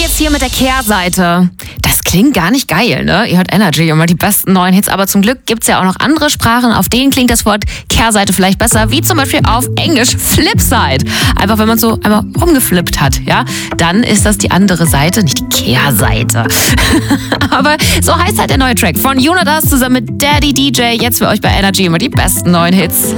geht's hier mit der Kehrseite. Das klingt gar nicht geil, ne? Ihr hört Energy, immer die besten neuen Hits. Aber zum Glück gibt's ja auch noch andere Sprachen, auf denen klingt das Wort Kehrseite vielleicht besser, wie zum Beispiel auf Englisch Flipside. Einfach, wenn man so einmal rumgeflippt hat, ja? Dann ist das die andere Seite, nicht die Kehrseite. Aber so heißt halt der neue Track von Jonas zusammen mit Daddy DJ. Jetzt für euch bei Energy immer die besten neuen Hits.